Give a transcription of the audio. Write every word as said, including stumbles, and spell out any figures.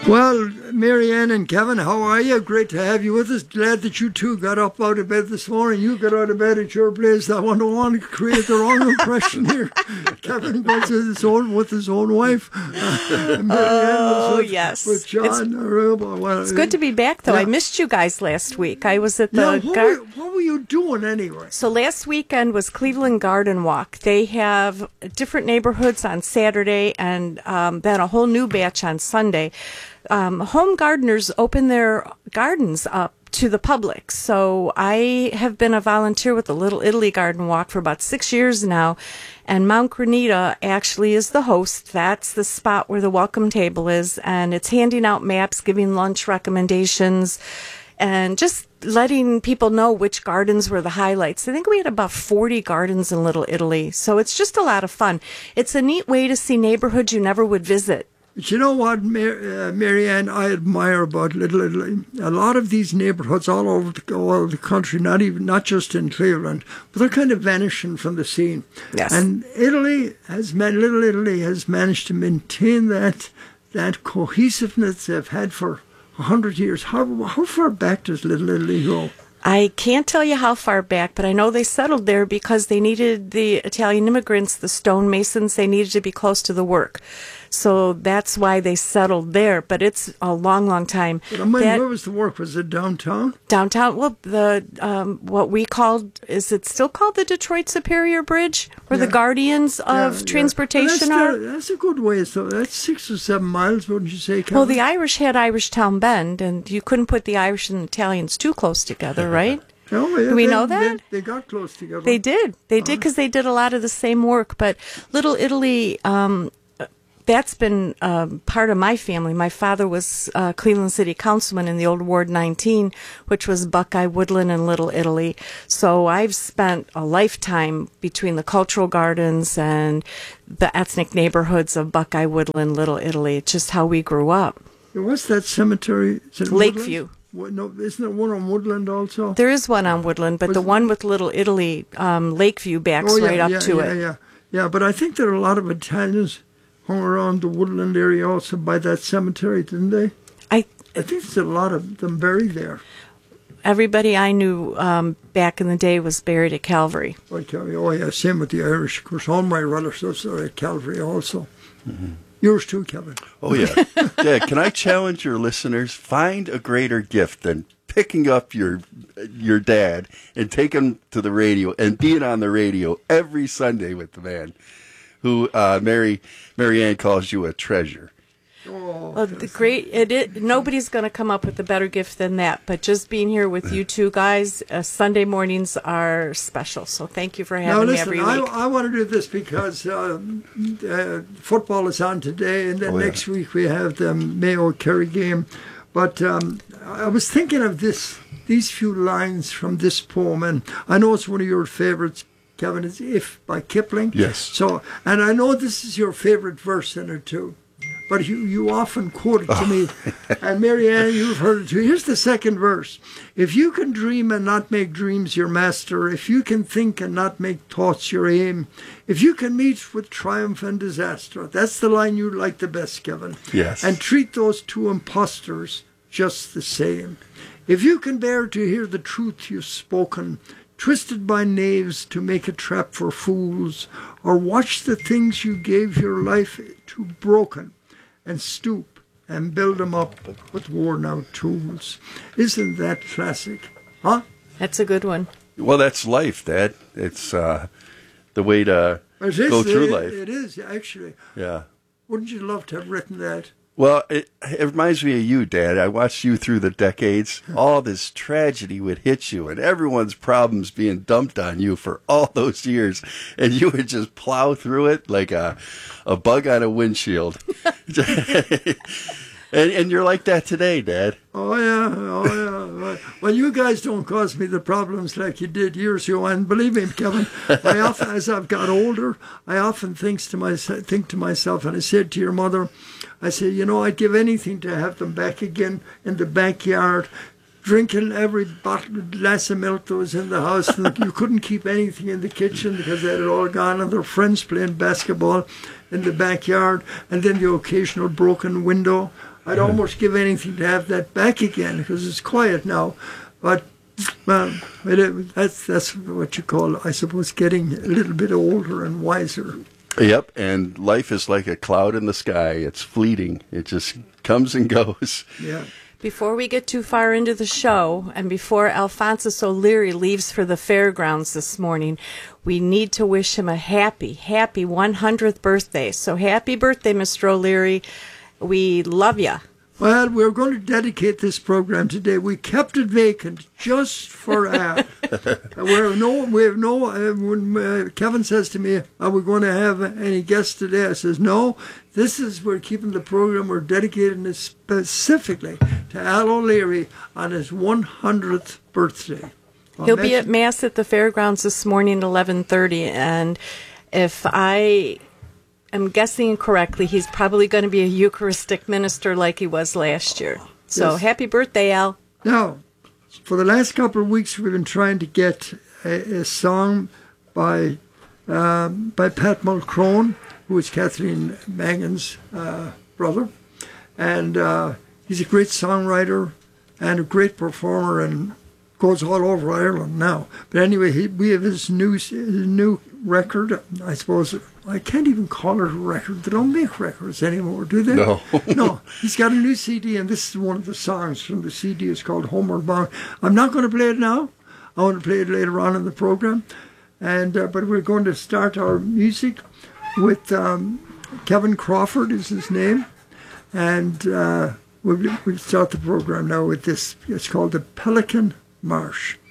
Well, Mary Ann and Kevin, how are you? Great to have you with us. Glad that you two got up out of bed this morning. You got out of bed at your place. I don't want to create the wrong impression here. Kevin goes with his own with his own wife. Uh, Mary Ann was oh with, yes, with John. It's, well, it's good to be back, though. Yeah. I missed you guys last week. I was at the. Yeah, what, gar- were, what were you doing anyway? So last weekend was Cleveland Garden Walk. They have different neighborhoods on Saturday and um, then a whole new batch on Sunday. Um, home gardeners open their gardens up to the public. So I have been a volunteer with the Little Italy Garden Walk for about six years now. And Mount Granita actually is the host. That's the spot where the welcome table is. And it's handing out maps, giving lunch recommendations, and just letting people know which gardens were the highlights. I think we had about forty gardens in Little Italy. So it's just a lot of fun. It's a neat way to see neighborhoods you never would visit. But you know what, Mar- uh, Mary Ann, I admire about Little Italy? A lot of these neighbourhoods all over the, all over the country, not even not just in Cleveland, but they're kind of vanishing from the scene. Yes. And Italy has man, Little Italy has managed to maintain that that cohesiveness they've had for a hundred years. How how far back does Little Italy go? I can't tell you how far back, but I know they settled there because they needed the Italian immigrants, the stonemasons, they needed to be close to the work. So that's why they settled there, but it's a long, long time. But I mean, that, where was the work? Was it downtown? Downtown, well, the um, what we called, is it still called the Detroit Superior Bridge, where Yeah. the guardians of Yeah, transportation yeah. are? Well, that's, that's a good way. So that's six or seven miles, wouldn't you say, Kevin? Well, the Irish had Irish Town Bend, and you couldn't put the Irish and Italians too close together, right? Oh, yeah, Do we they, know that? They, they got close together. They did. They did because they did a lot of the same work. But Little Italy, um, that's been um, part of my family. My father was uh, Cleveland City Councilman in the old Ward nineteen, which was Buckeye, Woodland, and Little Italy. So I've spent a lifetime between the cultural gardens and the ethnic neighborhoods of Buckeye, Woodland, Little Italy. It's just how we grew up. What's that cemetery? Is it Lakeview. Woodland? No, isn't there one on Woodland also? There is one on Woodland, but Was the it- one with Little Italy, um, Lakeview, backs Oh, yeah, right up yeah, to yeah, it. Yeah, yeah. But I think there are a lot of Italians hung around the Woodland area also by that cemetery, didn't they? I I think there's a lot of them buried there. Everybody I knew um, back in the day was buried at Calvary. I tell you, oh yeah, same with the Irish. Of course, all my relatives are at Calvary also. Mm-hmm. Yours too, Kevin. Oh, yeah. Yeah, can I challenge your listeners? Find a greater gift than picking up your your dad and taking him to the radio and being on the radio every Sunday with the man who uh, Mary Mary Ann calls you a treasure. Oh, Well, the great it, it nobody's going to come up with a better gift than that. But just being here with you two guys, uh, Sunday mornings are special. So thank you for now having me listen, every I, week. I want to do this because uh, uh, football is on today, and then Oh, yeah. next week we have the Mayo Kerry game. But um, I was thinking of this, these few lines from this poem, and I know it's one of your favorites, Kevin. It's "If" by Kipling. Yes. So, and I know this is your favorite verse in it too. But you, you often quote it to me. And Mary Ann, you've heard it too. Here's the second verse. If you can dream and not make dreams your master, if you can think and not make thoughts your aim, if you can meet with triumph and disaster, that's the line you like the best, Kevin. Yes. And treat those two impostors just the same. If you can bear to hear the truth you've spoken, twisted by knaves to make a trap for fools, or watch the things you gave your life to broken, and stoop and build them up with worn-out tools. Isn't that classic? Huh? That's a good one. Well, that's life, Dad. It's uh, the way to It is, go through it, life. It is, actually. Yeah. Wouldn't you love to have written that? Well, it, it reminds me of you, Dad. I watched you through the decades. All this tragedy would hit you, and everyone's problems being dumped on you for all those years, and you would just plow through it like a a bug on a windshield. and, and you're like that today, Dad. Oh, yeah, oh, yeah. Well, you guys don't cause me the problems like you did years ago, and believe me, Kevin, I often, as I've got older, I often think to myself, think to myself, and I said to your mother, I said, you know, I'd give anything to have them back again in the backyard, drinking every bottle, glass of milk that was in the house. And you couldn't keep anything in the kitchen because they had it all gone. And their friends playing basketball in the backyard. And then the occasional broken window. I'd almost give anything to have that back again because it's quiet now. But well, it, that's that's what you call, I suppose, getting a little bit older and wiser. Yep, and life is like a cloud in the sky. It's fleeting. It just comes and goes. Yeah. Before we get too far into the show, and before Alphonsus O'Leary leaves for the fairgrounds this morning, we need to wish him a happy, happy one hundredth birthday. So happy birthday, Mister O'Leary. We love ya. Well, we're going to dedicate this program today. We kept it vacant just for Al. we have no, we have no. Uh, when uh, Kevin says to me, "Are we going to have any guests today?" I says, "No. This is we're keeping the program. We're dedicating it specifically to Al O'Leary on his one hundredth birthday." I'll He'll be mention- at Mass at the fairgrounds this morning at eleven thirty, and if I am guessing correctly, he's probably going to be a Eucharistic minister like he was last year. So Yes. happy birthday, Al. Now, for the last couple of weeks, we've been trying to get a, a song by um, by Pat Mulcrone, who is Kathleen Mangan's uh, brother, and uh, he's a great songwriter and a great performer, and goes all over Ireland now. But anyway, he, we have his new his new record. I suppose I can't even call it a record. They don't make records anymore, do they? No. No. He's got a new C D, and this is one of the songs from the C D. It's called Homeward Bound. I'm not going to play it now. I want to play it later on in the program. And uh, but we're going to start our music with um, Kevin Crawford is his name, and uh, we'll, we'll start the program now with this. It's called the Pelican Marsh.